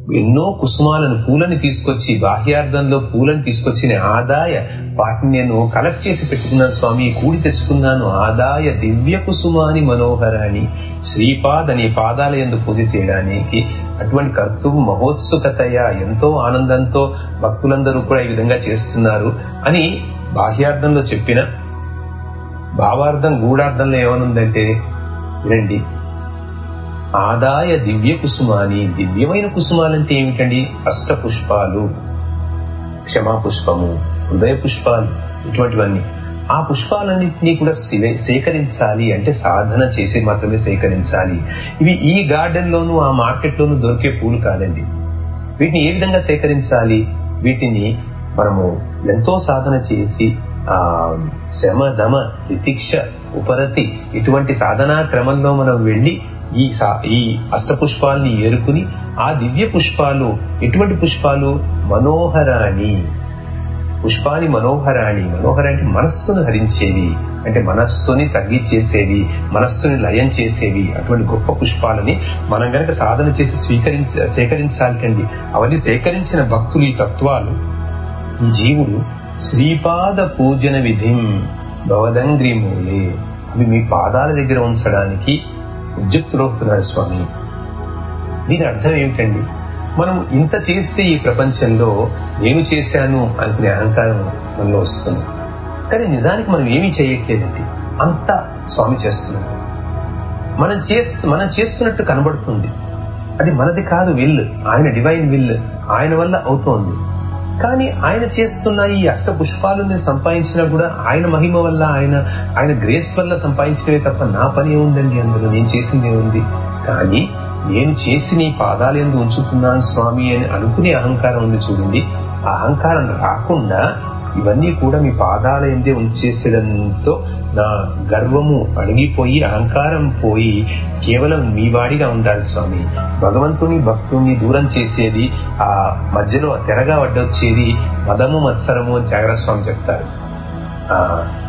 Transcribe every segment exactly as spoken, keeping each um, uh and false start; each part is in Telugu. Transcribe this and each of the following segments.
ఎన్నో కుసుమాలను పూలని తీసుకొచ్చి బాహ్యార్థంలో పూలను తీసుకొచ్చిన ఆదాయ వాటిని నేను కలెక్ట్ చేసి పెట్టుకున్నాను స్వామి, కూడి తెచ్చుకున్నాను. ఆదాయ దివ్య కుసుమాని మనోహరాన్ని శ్రీపాద్ అనే పాదాల యందు పూజ చేయడానికి అటువంటి కర్తువు మహోత్సుకతయ ఎంతో ఆనందంతో భక్తులందరూ కూడా ఈ విధంగా చేస్తున్నారు అని బాహ్యార్థంలో చెప్పిన భావార్థం గూఢార్థంలో ఏమనుందంటే వినండి. ఆదాయ దివ్య కుసుమాని, దివ్యమైన కుసుమాలంటే ఏమిటండి? అష్ట పుష్పాలు, క్షమా పుష్పము, హృదయ పుష్పాలు, ఇటువంటివన్నీ. ఆ పుష్పాలన్నింటినీ కూడా సేకరించాలి అంటే సాధన చేసి మాత్రమే సేకరించాలి. ఇవి ఈ గార్డెన్ లోను ఆ మార్కెట్ లోను దొరికే పూలు కాదండి. వీటిని ఏ విధంగా సేకరించాలి? వీటిని మనము ఎంతో సాధన చేసి ఆ శమ దమ తితిక్ష ఉపరతి ఇటువంటి సాధనా క్రమంలో మనం వెళ్లి ఈ ఈ అష్టపుష్పాలని ఏరుకుని ఆ దివ్య పుష్పాలు ఎటువంటి పుష్పాలు? మనోహరాణి పుష్పాని మనోహరాణి. మనోహర అంటే మనస్సును హరించేవి, అంటే మనస్సుని తగ్గించేసేవి, మనస్సుని లయం చేసేవి. అటువంటి గొప్ప పుష్పాలని మనం గనక సాధన చేసి స్వీకరించ సేకరించాలండి. అవన్నీ సేకరించిన భక్తులు ఈ తత్వాలు ఈ జీవుడు శ్రీపాద పూజన విధిం భవదంగ్రి మూలే, అవి మీ పాదాల దగ్గర ఉంచడానికి ఉద్యుక్తులవుతున్నారు స్వామి. దీని అర్థం ఏమిటండి? మనం ఇంత చేస్తే ఈ ప్రపంచంలో నేను చేశాను అనుకునే అహంకారం మనలో వస్తుంది. కానీ నిజానికి మనం ఏమీ చేయట్లేదండి, అంతా స్వామి చేస్తున్నాడు. మనం చేస్తూ మనం చేస్తున్నట్టు కనబడుతుంది, అది మనది కాదు. విల్, ఆయన డివైన్ విల్, ఆయన వల్ల అవుతోంది. కానీ ఆయన చేస్తున్న ఈ అష్ట పుష్పాలను సంపాదించినా కూడా ఆయన మహిమ వల్ల, ఆయన ఆయన గ్రేస్ వల్ల సంపాదించినవే తప్ప నా పని ఏముందండి అందులో? నేను చేసిందే ఉంది. కానీ నేను చేసి నీ పాదాల యందు ఉంచుతున్నాను స్వామి అని అనుకునే అహంకారం ఉంది చూడండి. ఆ అహంకారం రాకుండా ఇవన్నీ కూడా మీ పాదాల యందే ఉంచేసేదంతో నా గర్వము అణిగిపోయి అహంకారం పోయి కేవలం మీ వాడిగా ఉండాలి స్వామి. భగవంతుని భక్తుని దూరం చేసేది ఆ మధ్యలో తెరగా వడ్డొచ్చేది మదము మత్సరము అని త్యాగరాజ స్వామి చెప్తారు. ఆ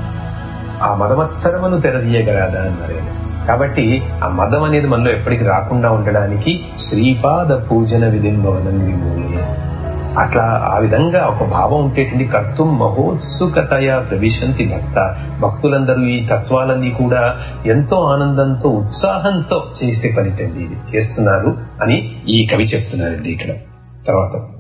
ఆ మదమత్సరమును తెరదీయగలదా అన్నారు. కాబట్టి ఆ మదం అనేది మనలో ఎప్పటికీ రాకుండా ఉండడానికి శ్రీపాద పూజన విధింబవనంది మూలే. అట్లా ఆ విధంగా ఒక భావం ఉంటేటండి కర్తుం మహోత్సుకతయ ప్రవిశంతి భక్త. భక్తులందరూ ఈ తత్వాలన్నీ కూడా ఎంతో ఆనందంతో ఉత్సాహంతో చేసే పనిటండి ఇది చేస్తున్నారు అని ఈ కవి చెప్తున్నారండి ఇక్కడ. తర్వాత